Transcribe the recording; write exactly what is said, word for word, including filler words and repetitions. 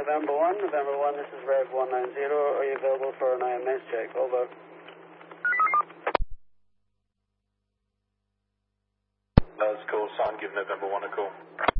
November one. November one, this is Rev one nine zero. Are you available for an I M S check? Over. That's cool. Sign, give November one a call.